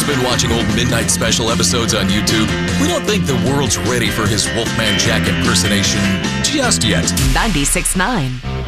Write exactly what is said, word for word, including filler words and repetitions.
been watching old Midnight Special episodes on YouTube? We don't think the world's ready for his Wolfman Jack impersonation just yet. ninety-six point nine